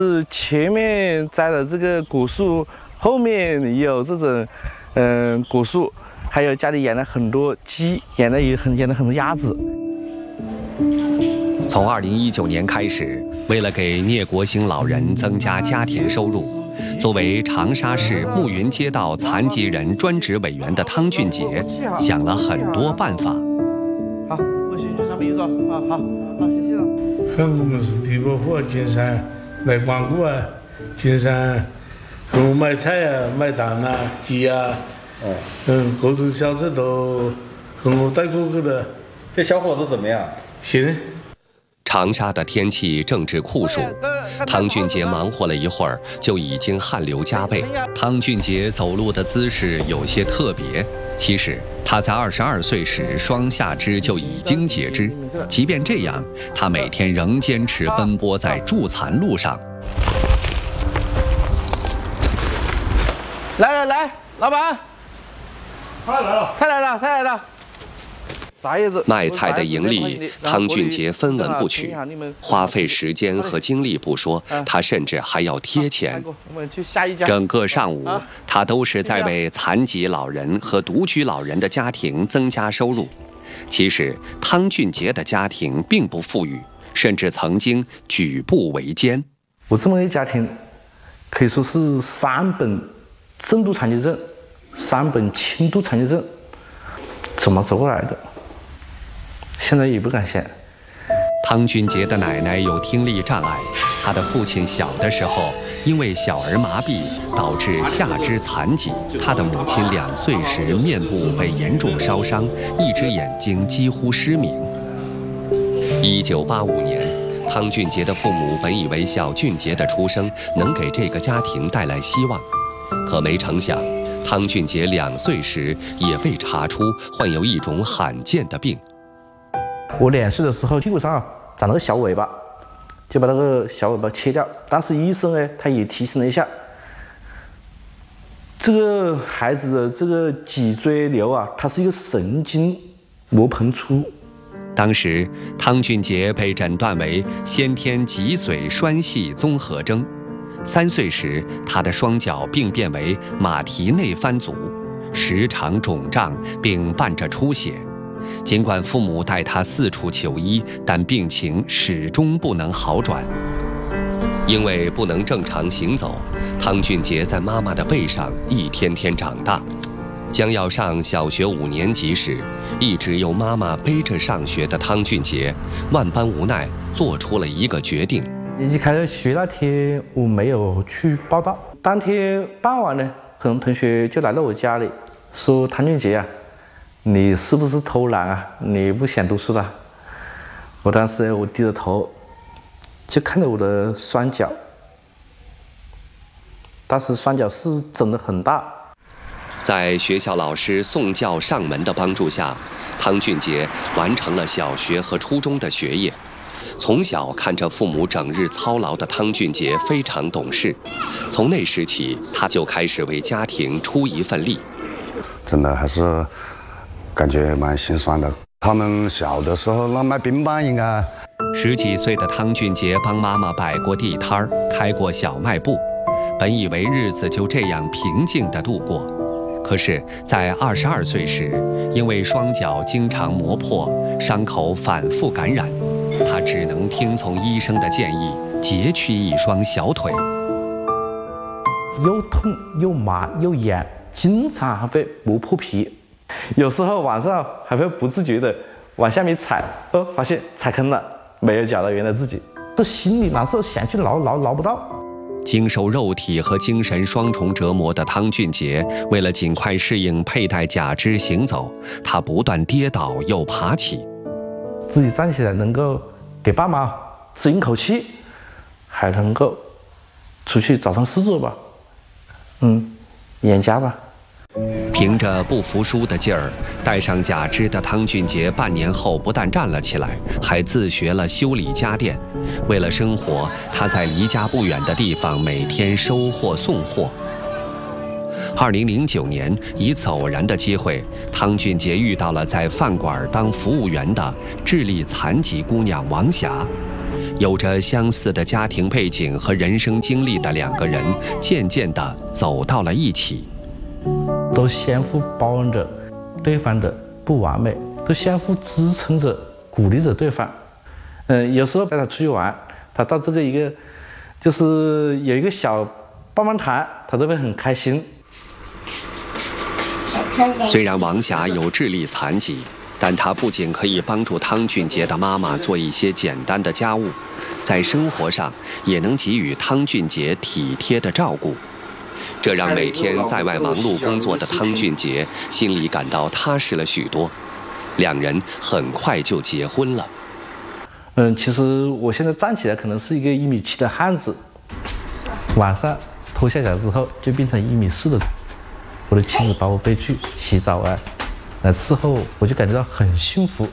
是前面栽了这个果树，后面有这种果树，还有家里养了很多鸡，养了很多鸭子。 从2019年开始，为了给聂国兴老人增加家庭收入，作为长沙市暮云街道残疾人专职委员的汤俊杰想了很多办法。 好，我先去上面一坐。好，谢谢了。 和我们是地保户经常来光顾啊，经常给我买菜啊、买蛋啊、鸡啊，各种小事都和我带过去的。 这小伙子怎么样？ 行。 长沙的天气正值酷暑，汤俊杰忙活了一会儿，就已经汗流浃背。汤俊杰走路的姿势有些特别，其实他在22岁时双下肢就已经截肢，即便这样，他每天仍坚持奔波在助残路上。 来，老板， 菜来了。 卖菜的盈利，汤俊杰分文不取，花费时间和精力不说，他甚至还要贴钱。整个上午，他都是在为残疾老人和独居老人的家庭增加收入。其实，汤俊杰的家庭并不富裕，甚至曾经举步维艰。 我这么一个家庭，可以说是3本重度残疾证，3本轻度残疾证，怎么走过来的？现在也不敢想。 汤俊杰的奶奶有听力障碍，他的父亲小的时候因为小儿麻痹导致下肢残疾，他的母亲2岁时面部被严重烧伤，一只眼睛几乎失明。1985年，汤俊杰的父母本以为小俊杰的出生能给这个家庭带来希望，可没成想，汤俊杰2岁时也被查出患有一种罕见的病。 我2岁的时候，屁股上长了个小尾巴，就把那个小尾巴切掉。当时医生他也提醒了一下，这个孩子的这个脊椎瘤啊，它是一个神经膜膨出。 当时汤俊杰被诊断为先天脊髓栓系综合征。3岁时，他的双脚病变为马蹄内翻足，时常肿胀并伴着出血。尽管父母带他四处求医，但病情始终不能好转。因为不能正常行走，汤俊杰在妈妈的背上一天天长大。将要上小学5年级时，一直由妈妈背着上学的汤俊杰，万般无奈，做出了一个决定。 一开始学那天，我没有去报到。当天傍晚呢，很多同学就来到我家里，说：“汤俊杰啊，你是不是偷懒啊？你不想读书了？”我当时我低着头，就看着我的双脚，当时双脚是肿得很大。 在学校老师送教上门的帮助下，汤俊杰完成了小学和初中的学业。从小看着父母整日操劳的汤俊杰非常懂事，从那时起，他就开始为家庭出一份力。 真的还是感觉蛮心酸的。他们小的时候那卖冰棒应该 10几岁的汤俊杰帮妈妈摆过地摊儿，开过小卖部，本以为日子就这样平静地度过。可是，在22岁时，因为双脚经常磨破，伤口反复感染，他只能听从医生的建议，截去一双小腿。 又痛又麻又痒，经常还会磨破皮，有时候晚上还会不自觉的往下面踩，发现踩坑了，没有找到原来自己，这心里难受，想去挠不到。 经受肉体和精神双重折磨的汤俊杰，为了尽快适应佩戴假肢行走，他不断跌倒又爬起。 自己站起来能够给爸妈支一口气，还能够出去找份事做吧，养家吧。 凭着不服输的劲儿，戴上假肢的汤俊杰半年后不但站了起来，还自学了修理家电。为了生活，他在离家不远的地方每天收货送货。2009年，一次偶然的机会，汤俊杰遇到了在饭馆当服务员的智力残疾姑娘王霞。 有着相似的家庭背景和人生经历的两个人，渐渐地走到了一起， 都相互包容着对方的不完美，都相互支撑着、鼓励着对方。有时候带他出去玩，他到这个一个就是有一个小棒棒糖，他都会很开心。 虽然王霞有智力残疾，但她不仅可以帮助汤俊杰的妈妈做一些简单的家务，在生活上也能给予汤俊杰体贴的照顾，这让每天在外忙碌工作的汤俊杰心里感到踏实了许多。两人很快就结婚了。 其实我现在站起来可能是一个1.7米的汉子，晚上脱下脚之后就变成1.4米的。我的妻子把我背去洗澡啊，来伺候我，我就感觉到很幸福。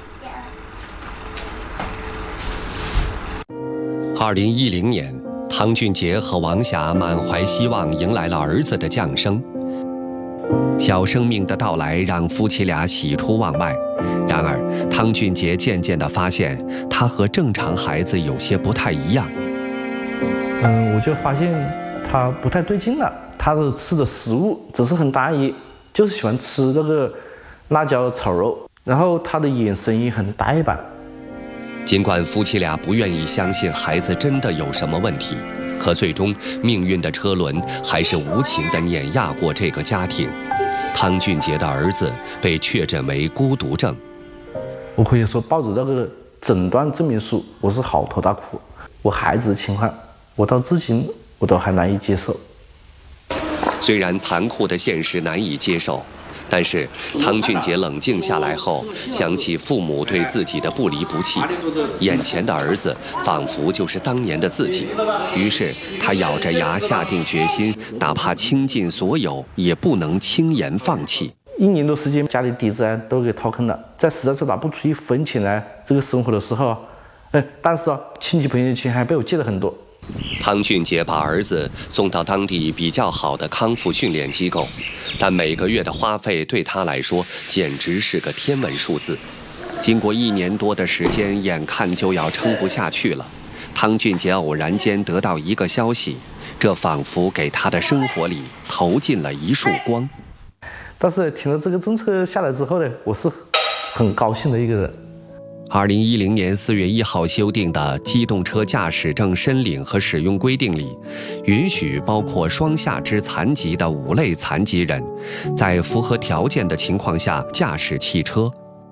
2010年，汤俊杰和王霞满怀希望迎来了儿子的降生。小生命的到来让夫妻俩喜出望外，然而汤俊杰渐渐地发现，他和正常孩子有些不太一样。 我就发现他不太对劲了。他的吃的食物只是很单一，就是喜欢吃那个辣椒炒肉，然后他的眼神也很呆板。 尽管夫妻俩不愿意相信孩子真的有什么问题，可最终命运的车轮还是无情地碾压过这个家庭。汤俊杰的儿子被确诊为孤独症。 我可以说抱着那个诊断证明书，我是嚎啕大哭。我孩子的情况，我到至今我都还难以接受。 虽然残酷的现实难以接受，但是汤俊杰冷静下来后，想起父母对自己的不离不弃，眼前的儿子仿佛就是当年的自己。于是他咬着牙下定决心，哪怕倾尽所有，也不能轻言放弃。 1年多时间，家里底子都给掏空了，在实在是拿不出1分钱来这个生活的时候，但是亲戚朋友的钱还被我借了很多。 汤俊杰把儿子送到当地比较好的康复训练机构，但每个月的花费对他来说简直是个天文数字。经过1年多的时间，眼看就要撑不下去了，汤俊杰偶然间得到一个消息，这仿佛给他的生活里投进了一束光。 但是听了这个政策下来之后呢，我是很高兴的一个人。 2010年4月1号修订的《机动车驾驶证申领和使用规定》里，允许包括双下肢残疾的5类残疾人，在符合条件的情况下驾驶汽车。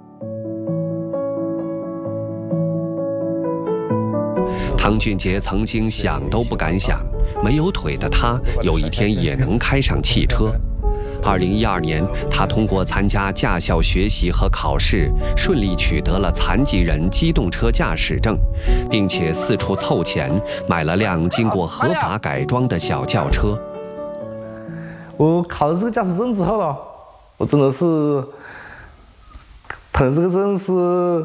汤俊杰曾经想都不敢想，没有腿的他有一天也能开上汽车。2012年，他通过参加驾校学习和考试，顺利取得了残疾人机动车驾驶证，并且四处凑钱买了辆经过合法改装的小轿车。 我考了这个驾驶证之后呢，我真的是捧这个证是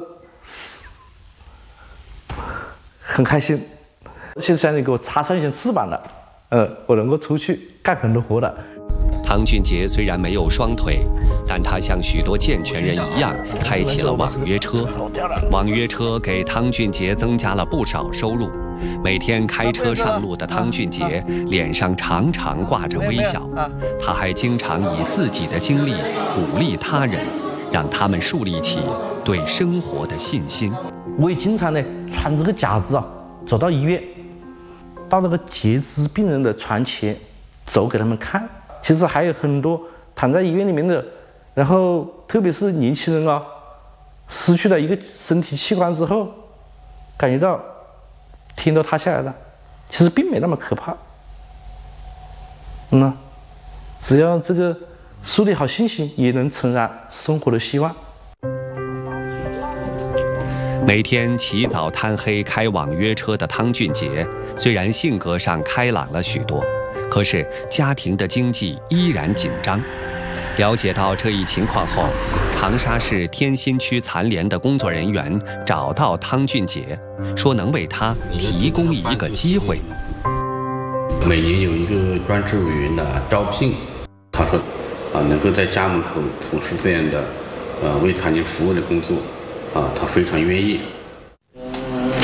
很开心，现在相当于给我插上一些翅膀了，我能够出去干很多活了。 汤俊杰虽然没有双腿，但他像许多健全人一样，开启了网约车。网约车给汤俊杰增加了不少收入。每天开车上路的汤俊杰脸上常常挂着微笑，他还经常以自己的经历鼓励他人，让他们树立起对生活的信心。 我也经常呢穿这个夹子走到医院，到那个截肢病人的床前走给他们看。其实还有很多躺在医院里面的，然后特别是年轻人失去了一个身体器官之后，感觉到天都塌下来了，其实并没那么可怕。只要这个树立好信心，也能重燃生活的希望。 每天起早贪黑开网约车的汤俊杰，虽然性格上开朗了许多，可是家庭的经济依然紧张。了解到这一情况后，长沙市天心区残联的工作人员找到汤俊杰，说能为他提供一个机会。 每年有一个专职委员的招聘，他说能够在家门口从事这样的为残疾服务的工作，他非常愿意。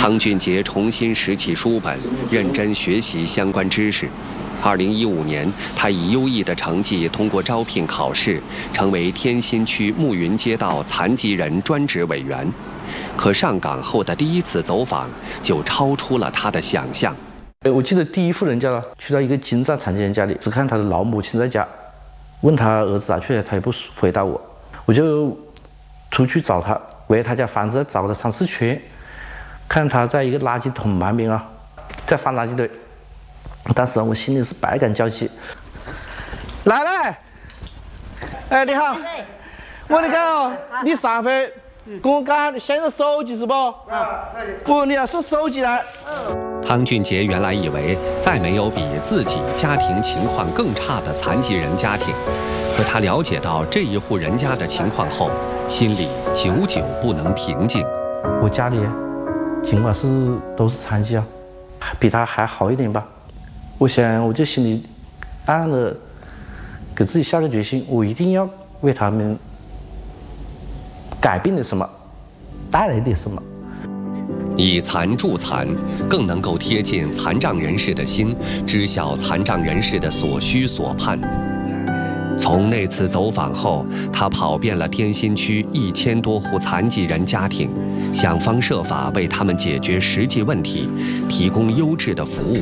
汤俊杰重新拾起书本，认真学习相关知识。2015年，他以优异的成绩通过招聘考试，成为天心区暮云街道残疾人专职委员。可上岗后的第一次走访就超出了他的想象。 我记得第一户人家去到一个精障残疾人家里，只看他的老母亲在家，问他儿子哪去了，他也不回答我，我就出去找他，围他家房子找了3-4圈，看他在一个垃圾桶旁边在翻垃圾堆。当时我心里是百感交集。来，哎，你好，我你看哦，你上回跟我讲先用手机是不？不，你要送手机来。 汤俊杰原来以为再没有比自己家庭情况更差的残疾人家庭，可他了解到这一户人家的情况后，心里久久不能平静。 我家里尽管都是残疾比他还好一点吧。我想，我就心里暗暗的给自己下个决心，我一定要为他们改变点什么，带来点什么。 以残助残，更能够贴近残障人士的心，知晓残障人士的所需所盼。从那次走访后，他跑遍了天心区1000多户残疾人家庭，想方设法为他们解决实际问题，提供优质的服务。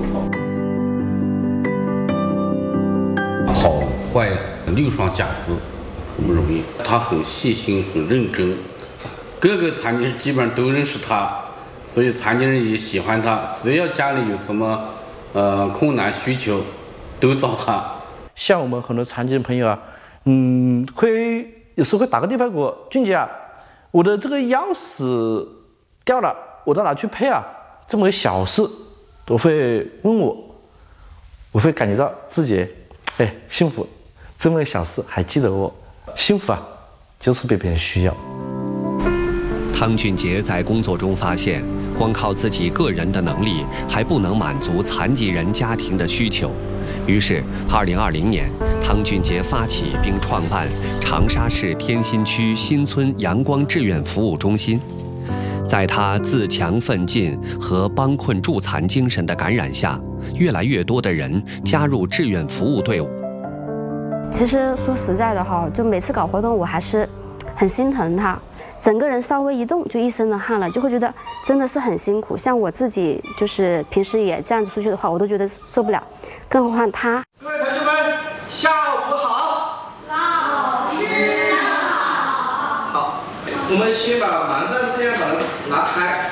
好坏6双甲子不容易，他很细心很认真，各个残疾人基本上都认识他，所以残疾人也喜欢他，只要家里有什么困难需求都找他。 像我们很多残疾人朋友会有时候会打个电话给我，俊杰我的这个钥匙掉了，我到哪去配这么个小事都会问我，我会感觉到自己幸福，这么个小事还记得我，幸福就是被别人需要。 汤俊杰在工作中发现，光靠自己个人的能力还不能满足残疾人家庭的需求。于是2020年，汤俊杰发起并创办长沙市天心区新村阳光志愿服务中心。在他自强奋进和帮困助残精神的感染下，越来越多的人加入志愿服务队伍。 其实说实在的就每次搞活动我还是很心疼他，整个人稍微一动就一身的汗了，就会觉得真的是很辛苦。像我自己就是平时也这样子出去的话，我都觉得受不了，更何况他。 各位同学们，下午好。老师好。好，我们先把盲杖这样把它拿开，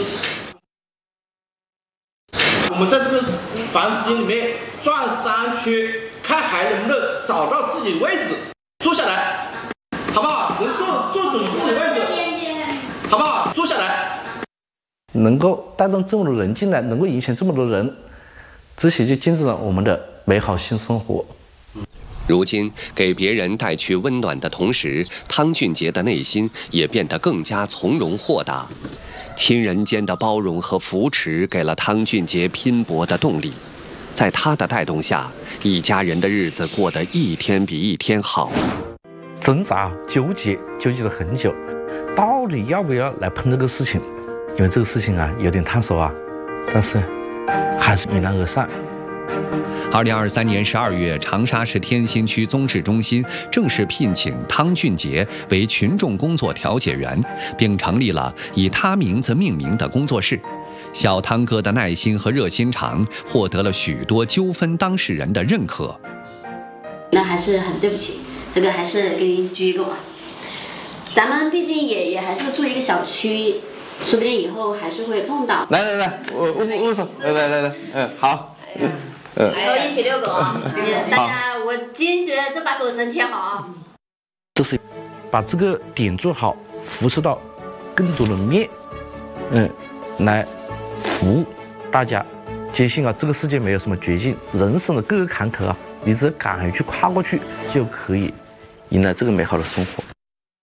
我们在这个房间里面转3圈，看还能不能找到自己位置，坐下来，好不好？能坐准自己位置，好不好？坐下来。 能够带动这么多人进来，能够影响这么多人，这些就见证了我们的美好新生活。 如今给别人带去温暖的同时，汤俊杰的内心也变得更加从容豁达。亲人间的包容和扶持给了汤俊杰拼搏的动力。在他的带动下，一家人的日子过得一天比一天好。 挣扎纠结了很久，到底要不要来碰这个事情？因为这个事情有点烫手但是还是迎难而上。 2023年12月，长沙市天心区综治中心正式聘请汤俊杰为群众工作调解员，并成立了以他名字命名的工作室。小汤哥的耐心和热心肠获得了许多纠纷当事人的认可。 那还是很对不起，这个还是给您鞠一个躬。咱们毕竟也还是住一个小区，说不定以后还是会碰到。 来，握手，来，好。 以后一起遛狗大家，我坚决这把狗神牵好就是把这个点做好，辐射到更多的面，来服务大家。坚信这个世界没有什么绝境，人生的各个坎坷你只要敢于去跨过去，就可以迎来这个美好的生活。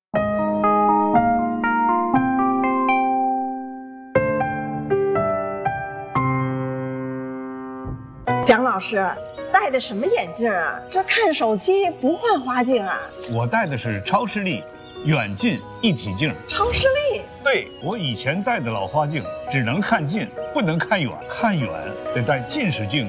蒋老师戴的什么眼镜这看手机不换花镜我戴的是超视力远近一体镜。 超视力？ 对，我以前戴的老花镜只能看近，不能看远，看远得戴近视镜。